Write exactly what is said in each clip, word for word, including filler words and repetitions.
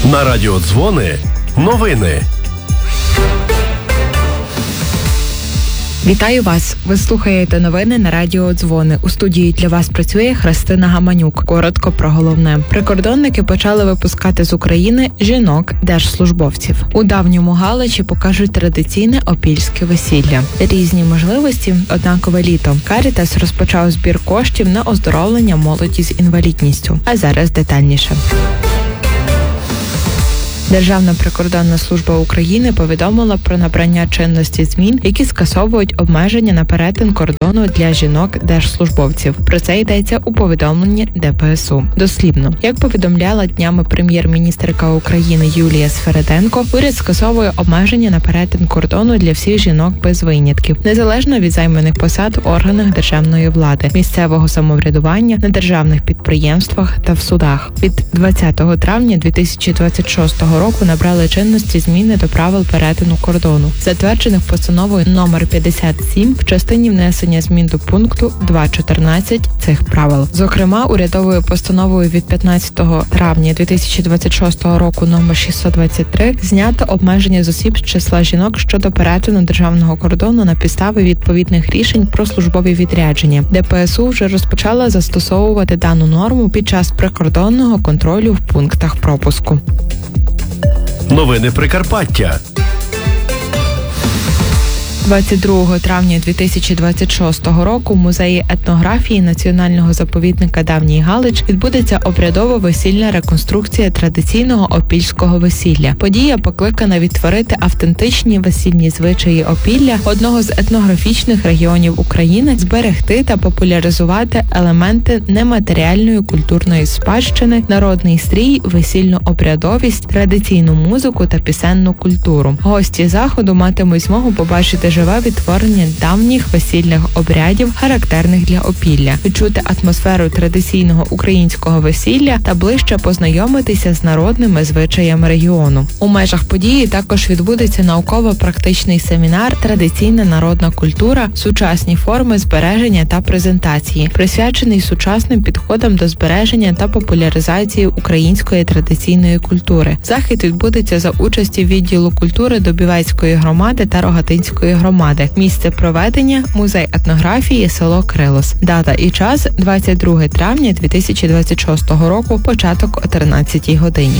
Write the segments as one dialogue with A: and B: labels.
A: На радіо Дзвони новини.
B: Вітаю вас! Ви слухаєте новини на радіо Дзвони. У студії для вас працює Христина Гаманюк. Коротко про головне. Прикордонники почали випускати з України жінок-держслужбовців. У давньому Галичі покажуть традиційне опільське весілля. Різні можливості, однакове літо. Карітас розпочав збір коштів на оздоровлення молоді з інвалідністю. А зараз детальніше. Державна прикордонна служба України повідомила про набрання чинності змін, які скасовують обмеження на перетин кордону для жінок-держслужбовців. Про це йдеться у повідомленні Де Пе Ес У. Дослівно, як повідомляла днями прем'єр-міністерка України Юлія Свериденко, уряд скасовує обмеження на перетин кордону для всіх жінок без винятків, незалежно від займаних посад в органах державної влади, місцевого самоврядування, на державних підприємствах та в судах. Від двадцятого травня дві тисячі двадцять шостого року набрали чинності зміни до правил перетину кордону, затверджених постановою номер п'ятдесят сім в частині внесення змін до пункту два чотирнадцять цих правил. Зокрема, урядовою постановою від п'ятнадцятого травня дві тисячі двадцять шостого року номер шістсот двадцять три знято обмеження з осіб з числа жінок щодо перетину державного кордону на підставі відповідних рішень про службові відрядження. Де Пе Ес У вже розпочала застосовувати дану норму під час прикордонного контролю в пунктах пропуску.
A: Новини Прикарпаття.
B: двадцять другого травня дві тисячі двадцять шостого року в музеї етнографії Національного заповідника Давній Галич відбудеться обрядова весільна реконструкція традиційного опільського весілля. Подія покликана відтворити автентичні весільні звичаї Опілля, одного з етнографічних регіонів України, зберегти та популяризувати елементи нематеріальної культурної спадщини, народний стрій, весільну обрядовість, традиційну музику та пісенну культуру. Гості заходу матимуть змогу побачити живе відтворення давніх весільних обрядів, характерних для Опілля, відчути атмосферу традиційного українського весілля та ближче познайомитися з народними звичаями регіону. У межах події також відбудеться науково-практичний семінар «Традиційна народна культура. Сучасні форми збереження та презентації», присвячений сучасним підходам до збереження та популяризації української традиційної культури. Захід відбудеться за участі відділу культури Добівецької громади та Рогатинської громади. Місце проведення – музей етнографії, село Крилос. Дата і час – двадцять друге травня дві тисячі двадцять шостого року, початок о тринадцятій годині.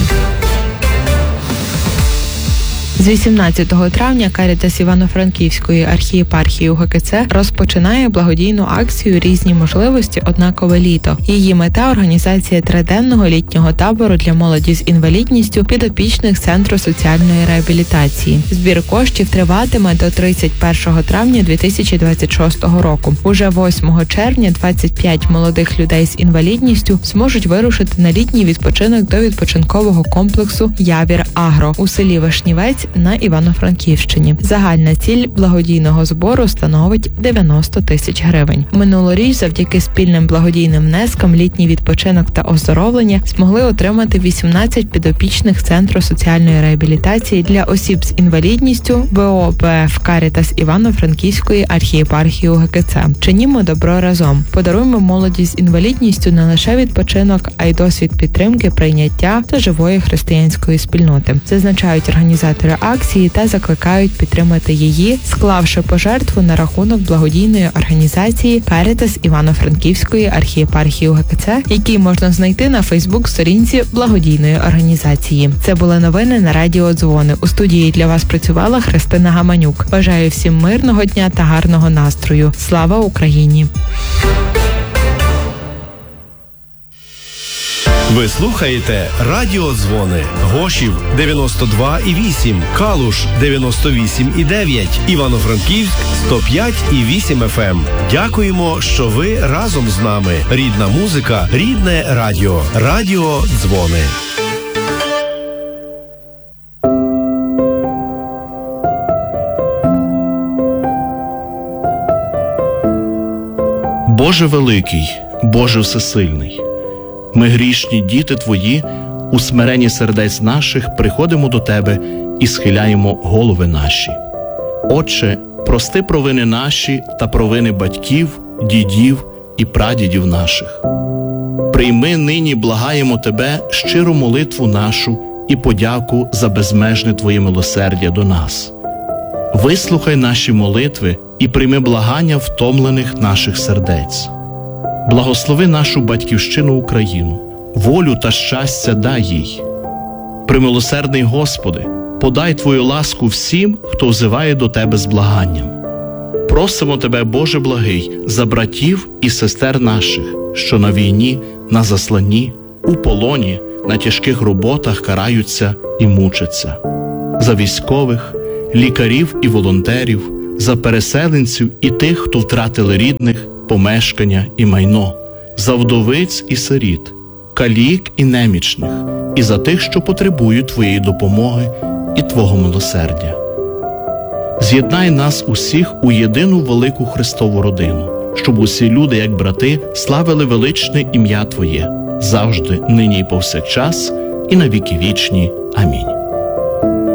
B: З вісімнадцятого травня Карітас Івано-Франківської архієпархії У Ге Ке Це розпочинає благодійну акцію «Різні можливості. Однакове літо». Її мета – організація триденного літнього табору для молоді з інвалідністю підопічних Центру соціальної реабілітації. Збір коштів триватиме до тридцять першого травня дві тисячі двадцять шостого року. Уже восьмого червня двадцять п'ять молодих людей з інвалідністю зможуть вирушити на літній відпочинок до відпочинкового комплексу «Явір Агро» у селі Вишнівець на Івано-Франківщині. Загальна ціль благодійного збору становить дев'яносто тисяч гривень. Минулоріч завдяки спільним благодійним внескам літній відпочинок та оздоровлення змогли отримати вісімнадцять підопічних Центру соціальної реабілітації для осіб з інвалідністю Бе О Бе Еф Карітас Івано-Франківської архієпархії У Ге Ке Це. Чинімо добро разом. Подаруємо молоді з інвалідністю не лише відпочинок, а й досвід підтримки, прийняття та живої християнської спільноти, зазначають організатори акції та закликають підтримати її, склавши пожертву на рахунок благодійної організації Карітас Івано-Франківської архієпархії У Ге Ке Це, який можна знайти на Фейсбук-сторінці благодійної організації. Це були новини на радіо Дзвони. У студії для вас працювала Христина Гаманюк. Бажаю всім мирного дня та гарного настрою. Слава Україні!
A: Ви слухаєте Радіо Дзвони. Гошів дев'яносто два і вісім, Калуш дев'яносто вісім і дев'ять, Івано-Франківськ сто п'ять і вісім еф ем. Дякуємо, що ви разом з нами. Рідна музика, рідне радіо. Радіо Дзвони.
C: Боже великий, Боже всесильний, ми грішні діти Твої, у смиренні сердець наших приходимо до Тебе і схиляємо голови наші. Отче, прости провини наші та провини батьків, дідів і прадідів наших. Прийми нині, благаємо Тебе, щиру молитву нашу і подяку за безмежне Твоє милосердя до нас. Вислухай наші молитви і прийми благання втомлених наших сердець. Благослови нашу батьківщину Україну, волю та щастя дай їй. Премилосердний Господи, подай Твою ласку всім, хто взиває до Тебе з благанням. Просимо Тебе, Боже благий, за братів і сестер наших, що на війні, на засланні, у полоні, на тяжких роботах караються і мучаться. За військових, лікарів і волонтерів, за переселенців і тих, хто втратили рідних, помешкання і майно, за вдовиць і сиріт, калік і немічних, і за тих, що потребують Твоєї допомоги і Твого милосердя. З'єднай нас усіх у єдину велику Христову родину, щоб усі люди, як брати, славили величне ім'я Твоє, завжди, нині і повсякчас, і на віки вічні. Амінь.